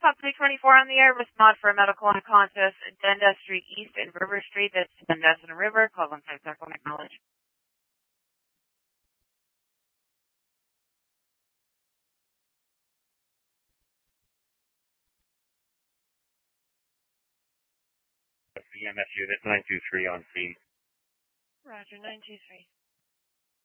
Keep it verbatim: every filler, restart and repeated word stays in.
Pop three twenty-four on the air. Respond for a medical unconscious. Dundas Street East and River Street. That's Dundas and River. Call one five circle and acknowledge. E M S unit nine two three on scene. Roger, nine two three.